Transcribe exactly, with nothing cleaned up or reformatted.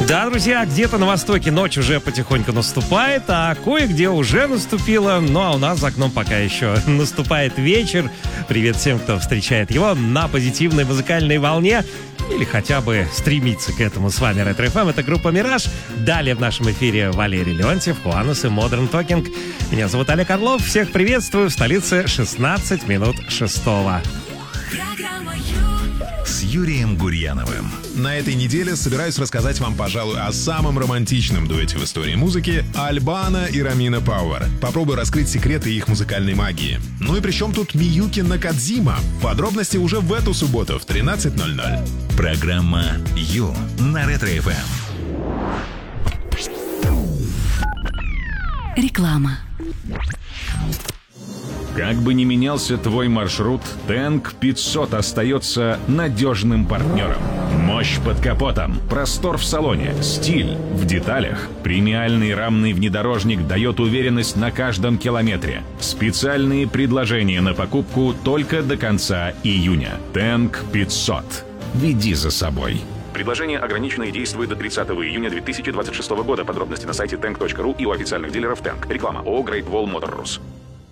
Да, друзья, где-то на востоке ночь уже потихоньку наступает, а кое-где уже наступила. Ну, а у нас за окном пока еще наступает вечер. Привет всем, кто встречает его на позитивной музыкальной волне или хотя бы стремится к этому. С вами Ретро эф эм, это группа «Мираж». Далее в нашем эфире Валерий Леонтьев, Хуанус и Modern Talking. Меня зовут Олег Орлов. Всех приветствую в столице шестнадцать минут шестого. С Юрием Гурьяновым. На этой неделе собираюсь рассказать вам, пожалуй, о самом романтичном дуэте в истории музыки — Албано и Ромина Пауэр. Попробую раскрыть секреты их музыкальной магии. Ну и при чем тут Миюки Накадзима? Подробности уже в эту субботу в тринадцать ноль ноль. Программа «Ю» на Ретро эф эм. Реклама. Как бы ни менялся твой маршрут, Тэнк пятьсот остается надежным партнером. Мощь под капотом, простор в салоне, стиль в деталях. Премиальный рамный внедорожник дает уверенность на каждом километре. Специальные предложения на покупку только до конца июня. Тэнк пятьсот. Веди за собой. Предложение ограничено и действует до тридцатого июня две тысячи двадцать шестого года. Подробности на сайте тэнк точка ру и у официальных дилеров Тэнк. Реклама ООО Great Wall Motor Rus.